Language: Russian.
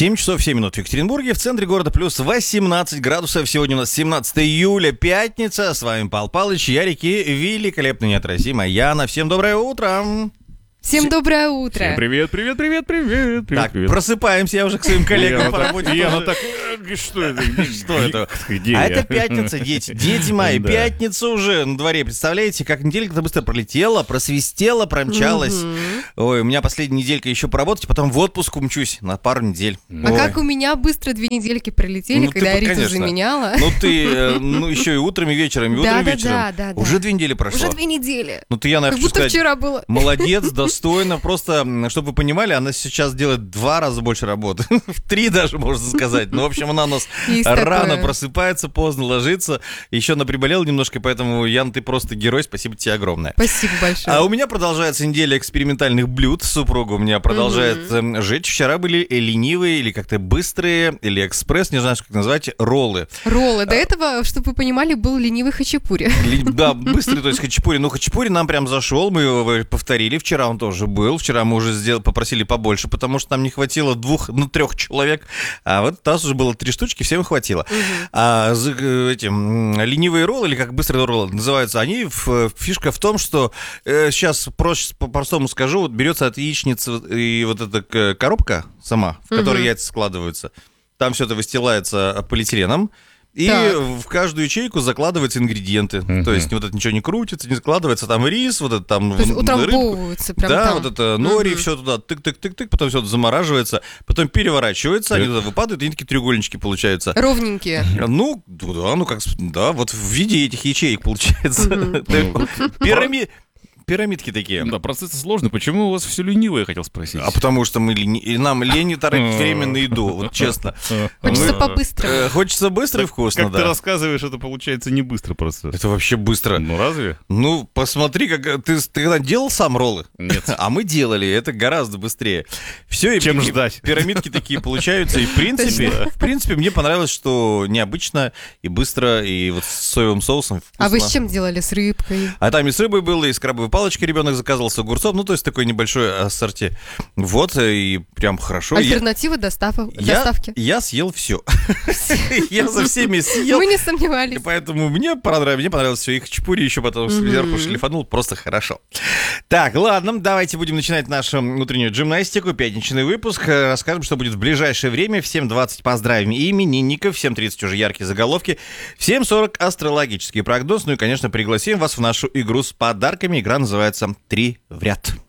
7 часов 7 минут в Екатеринбурге, в центре города плюс 18 градусов. Сегодня у нас 17 июля, пятница. С вами Павел Павлович, Ярик и великолепно неотразимая Яна. Всем доброе утро. Всем доброе утро. Всем привет. Так, просыпаемся, я уже к своим коллегам по работе. Яна так, что это? Что это? Где А я? это пятница, дети. Дети мои, Да. пятница уже на дворе. Представляете, как неделька-то быстро пролетела, просвистела, промчалась. Ой, у меня последняя неделька еще поработать, потом в отпуск умчусь на пару недель. А Ой. как у меня быстро 2 недельки пролетели, Ну, ты, когда Риту конечно. заменяла. Ну ты, еще и утром, и вечером, и утром, и вечером. Да. Уже 2 недели прошло. Уже 2 недели. Ну ты, Яна, я Как хочу будто сказать, вчера было. молодец, достойно. Просто, чтобы вы понимали, она сейчас делает 2 раза больше работы. В 3 даже, можно сказать. Ну, в общем, она у нас Есть рано такое. просыпается, поздно ложится. Еще она приболела немножко, поэтому, Ян, ты просто герой. Спасибо тебе огромное. Спасибо большое. А у меня продолжается неделя экспериментальных блюд. Супруга у меня продолжает жечь. Вчера были ленивые или как-то быстрые, или экспресс, не знаю, как назвать, роллы. Роллы. До этого, чтобы вы понимали, был ленивый хачапури. Да, быстрый, то есть хачапури. Ну, хачапури нам прям зашел, мы его повторили. Вчера он тоже был. Вчера мы уже попросили побольше, потому что нам не хватило 3 человек. А вот раз уже было 3 штучки, всем хватило. А ленивые роллы, или как быстрые роллы называются, они, фишка в том, что сейчас проще, по-простому скажу, вот берется от яичницы и вот эта коробка сама, в которой яйца складываются. Там все это выстилается полиэтиленом. И Так. в каждую ячейку закладываются ингредиенты. То есть вот это ничего не крутится, не складывается. Там рис, вот это там То есть рыбку. утрамбовываются прям Да, там. вот это нори, все туда тык-тык-тык-тык, потом все это замораживается, потом переворачивается, они туда выпадают, и они такие треугольнички получаются. Ровненькие. Ну, да, вот в виде этих ячеек получается. Пирамидки такие. Да, процесс сложный. Почему у вас все ленивое, я хотел спросить? А потому что и нам лень тратить время на еду, вот честно. Хочется Мы- по-быстрому. Хочется быстро и вкусно, Как ты да. рассказываешь, это получается не быстро просто. Это вообще быстро. Ну разве? Ну, посмотри, как ты когда делал сам роллы? Нет. А мы делали, это гораздо быстрее. Все, и Чем такие ждать? Пирамидки такие получаются. И в принципе, мне понравилось, что необычно и быстро, и вот с соевым соусом вкусно. А вы с чем делали? С рыбкой? А там и с рыбой было, и с крабовой палочкой ребенок заказал, с огурцом, ну, то есть такой небольшой ассорти. Вот, и прям хорошо. Альтернатива доставки? Я съел все. Я за всеми съел. Мы не И сомневались. поэтому мне понравилось все. Их чапури еще потом сверху шлифанул. Просто хорошо. Так, ладно, давайте будем начинать нашу утреннюю гимнастику. Пятничный выпуск. Расскажем, что будет в ближайшее время. В 7:20 поздравим именинников. В 7:30 уже яркие заголовки. В 7:40 астрологический прогноз. Ну и, конечно, пригласим вас в нашу игру с подарками. Игра называется «3 в ряд».